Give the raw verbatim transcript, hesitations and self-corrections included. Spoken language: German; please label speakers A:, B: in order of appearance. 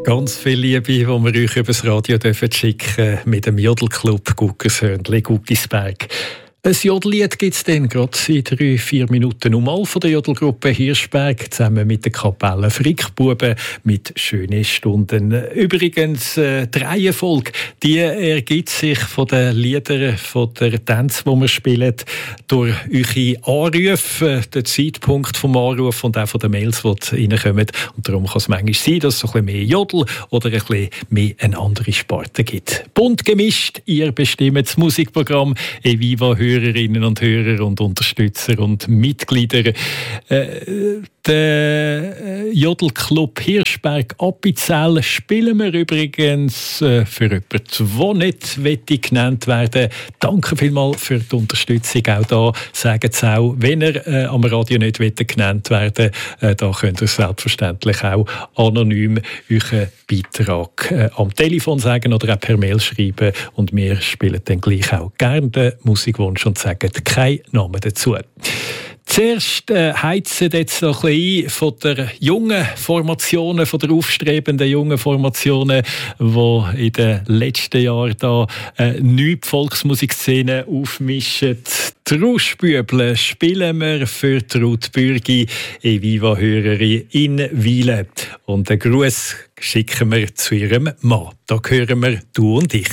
A: Ganz viel Liebe, die wir euch über das Radio dürfen schicken mit dem Jodelclub Guggenshörnli Guggisberg. Ein Jodellied gibt es dann gerade in drei, vier Minuten nochmal von der Jodelgruppe Hirschberg zusammen mit der Kapelle Frickbuben mit «Schöne Stunden». Übrigens, äh, die Reihenfolge, die ergibt sich von den Liedern, von der Tänze, die wir spielen, durch eure Anrufe, den Zeitpunkt vom Anruf und auch von den Mails, die reinkommen. Und darum kann es manchmal sein, dass es ein bisschen mehr Jodel oder ein bisschen mehr eine andere Sparte gibt. Bunt gemischt, ihr bestimmt das Musikprogramm «Eviva Hörerinnen und Hörer und Unterstützer und Mitglieder». Äh, den Jodelclub Hirschberg Appenzell spielen wir übrigens äh, für jemanden, der nicht wettig genannt werden. Danke vielmals für die Unterstützung auch da. Sagen Sie auch, wenn ihr äh, am Radio nicht wettig genannt werden, äh, da könnt ihr selbstverständlich auch anonym euren Beitrag äh, am Telefon sagen oder auch per Mail schreiben und wir spielen dann gleich auch gerne den Musikwunsch und sagen keinen Namen dazu. Zuerst äh, heizen jetzt noch ein bisschen ein von der jungen Formationen, von der aufstrebenden jungen Formationen, die in den letzten Jahren da äh, neue Volksmusikszene aufmischen. Die Rauschbüble spielen wir für die Ruth Bürgi, Eviva-Hörerin in Wiele. Und einen Gruß schicken wir zu ihrem Mann. Da hören wir «Du und ich».